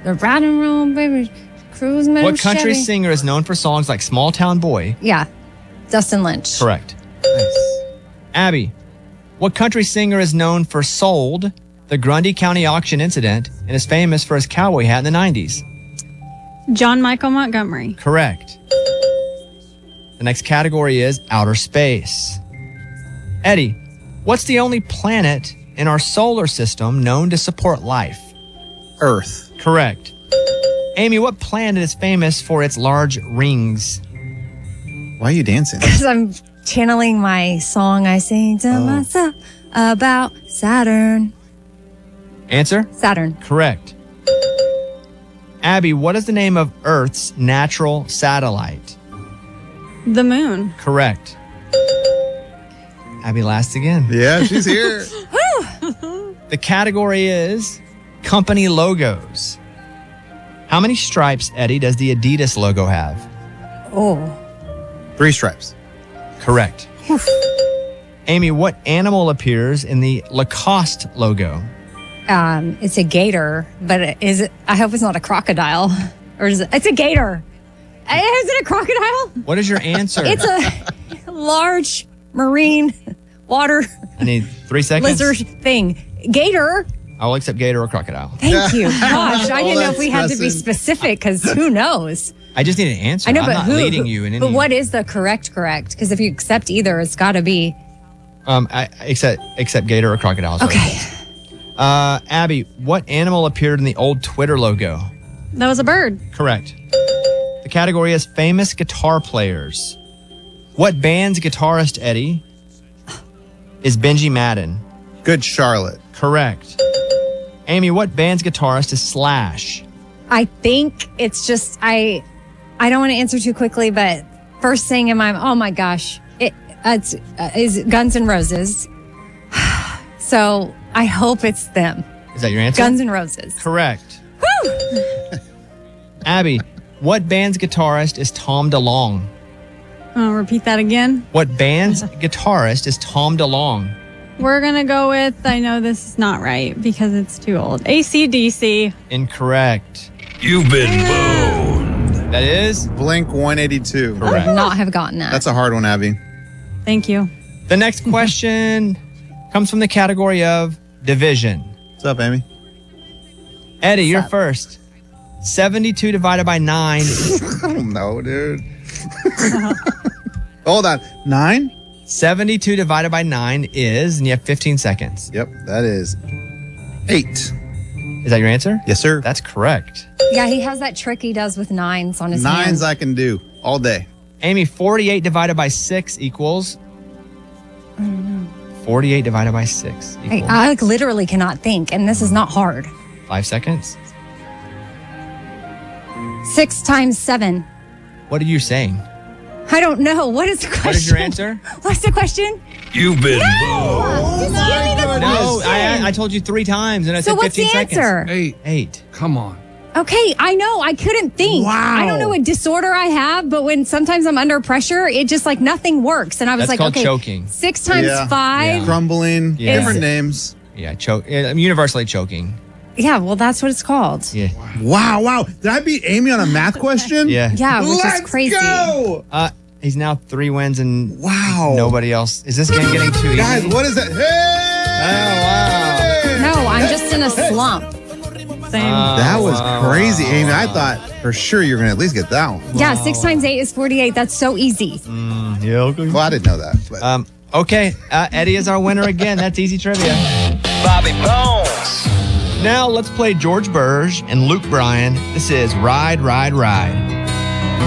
The riding room, baby. Cruise man. What country singer is known for songs like Small Town Boy? Yeah. Dustin Lynch. Correct. Nice. Abby, what country singer is known for Sold, the Grundy County auction incident, and is famous for his cowboy hat in the 90s? John Michael Montgomery. Correct. The next category is outer space. Eddie, what's the only planet in our solar system known to support life? Earth. Correct. Amy, what planet is famous for its large rings? Why are you dancing? Because I'm channeling my song I sing to myself about Saturn. Answer? Saturn. Correct. Abby, what is the name of Earth's natural satellite? The moon. Correct. Abby last again. Yeah, she's here. The category is company logos. How many stripes, Eddie, does the Adidas logo have? Oh. 3 stripes. Correct. Amy, what animal appears in the Lacoste logo? It's a gator, but is it? I hope it's not a crocodile. Or is it? It's a gator. Is it a crocodile? What is your answer? It's a large marine water I need 3 seconds. lizard thing. Gator. I will accept gator or crocodile. Thank you. Gosh, I didn't know if we had to be stressing. specific because who knows? I just need an answer. I know, I'm but not who? leading you in any. But what is the correct? Because if you accept either, it's got to be. I accept gator or crocodile. Sorry. Okay. Abby, what animal appeared in the old Twitter logo? That was a bird. Correct. The category is famous guitar players. What band's guitarist, Eddie, is Benji Madden? Good Charlotte. Correct. Amy, what band's guitarist is Slash? I think it's just I don't want to answer too quickly, but first thing in my oh my gosh, it's is Guns N' Roses. So I hope it's them. Is that your answer? Guns N' Roses. Correct. Woo! Abby, what band's guitarist is Tom DeLonge? Repeat that again. What band's guitarist is Tom DeLonge? We're going to go with, I know this is not right because it's too old. AC/DC. Incorrect. You've been boned. That is Blink 182. I correct. would not have gotten that. That's a hard one, Abby. Thank you. The next question comes from the category of division. What's up, Amy? Eddie, you're first. 72 divided by 9. I don't know, dude. Hold on. 9? 72 divided by 9 is, and you have 15 seconds. Yep, that is 8. Is that your answer? Yes, sir. That's correct. Yeah, he has that trick he does with nines on his 9s hands. I can do all day. Amy, 48 divided by 6 equals? I don't know. 48 divided by 6 equals? I literally cannot think, and this is not hard. 5 seconds. 6 times 7. What are you saying? I don't know. What is the question? What is your answer? What's the question? You've been boned. Just give me the No, question. I told you 3 times, and I So said what's 15 the seconds. answer? 8. Come on. Okay, I know. I couldn't think. Wow. I don't know what disorder I have, but when sometimes I'm under pressure, it just like nothing works. And I was That's like, called okay, choking. 6 times Yeah. 5. Yeah. Crumbling. Yeah. Different names. Yeah, universally choking. Yeah, well, that's what it's called. Yeah. Wow. Did I beat Amy on a math question? Yeah. Yeah, which Let's is crazy. go. He's now 3 wins and Wow. nobody else. Is this game getting too easy? Guys, what is that? Hey! No, I'm just in a slump. Same. That was crazy, Amy. I thought for sure you were going to at least get that one. Yeah, 6 times 8 is 48. That's so easy. Yeah, okay. Well, I didn't know that. But. Okay, Eddie is our winner again. That's easy trivia. Bobby Bones. Now let's play George Burge and Luke Bryan. This is Ride, Ride, Ride.